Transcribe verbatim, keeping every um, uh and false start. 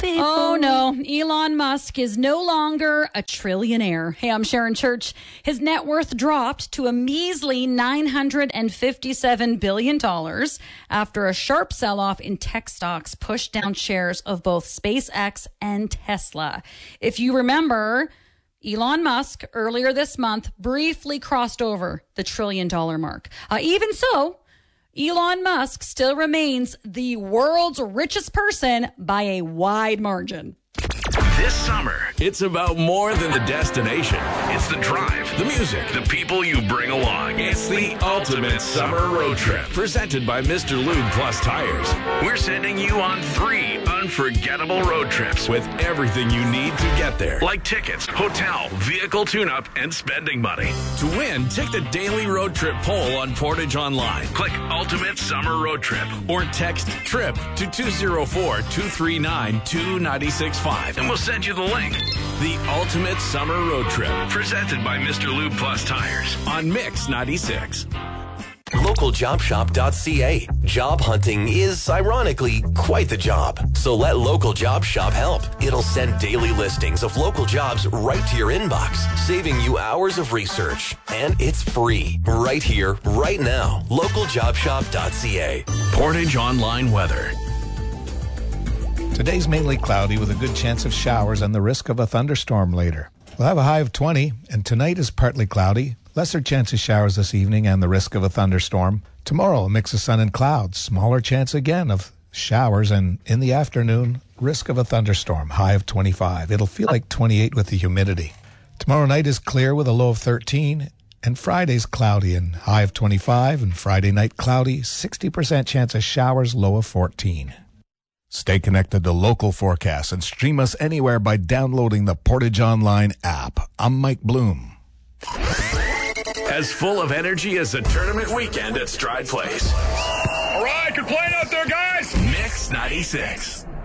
people. Oh, no. Elon Musk is no longer a trillionaire. Hey, I'm Sharon Church. His net worth dropped to a measly nine hundred fifty-seven billion dollars after a sharp sell-off in tech stocks pushed down shares of both SpaceX and Tesla. If you remember, Elon Musk earlier this month briefly crossed over the trillion dollar mark. Uh, even so, Elon Musk still remains the world's richest person by a wide margin. This summer, it's about more than the destination. It's the drive, the music, the people you bring along. It's the ultimate summer road trip. Presented by Mister Lube Plus Tires. We're sending you on three unforgettable road trips with everything you need to get there. Like tickets, hotel, vehicle tune-up, and spending money. To win, take the daily road trip poll on Portage Online. Click Ultimate Summer Road Trip or text TRIP to two oh four, two three nine, two nine six five and we'll send you the link. The Ultimate Summer Road Trip, presented by Mister Lube Plus Tires on Mix ninety-six. local job shop dot c a. Job hunting is, ironically, quite the job. So let Local Job Shop help. It'll send daily listings of local jobs right to your inbox, saving you hours of research. And it's free, right here, right now. local job shop dot c a. Portage Online Weather. Today's mainly cloudy with a good chance of showers and the risk of a thunderstorm later. We'll have a high of twenty, and tonight is partly cloudy. Lesser chance of showers this evening and the risk of a thunderstorm. Tomorrow, a mix of sun and clouds. Smaller chance again of showers, and in the afternoon, risk of a thunderstorm. High of twenty-five. It'll feel like twenty-eight with the humidity. Tomorrow night is clear with a low of thirteen, and Friday's cloudy and high of twenty-five, and Friday night cloudy, sixty percent chance of showers, low of fourteen. Stay connected to local forecasts and stream us anywhere by downloading the Portage Online app. I'm Mike Bloom. As full of energy as a tournament weekend at Stride Place. All right, good playing out there, guys. Mix ninety-six.